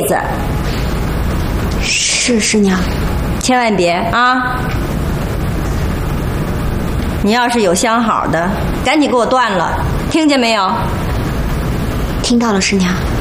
子。 是师娘， 千万别啊！你要是有相好的，赶紧给我断了，听见没有？ 听到了，师娘。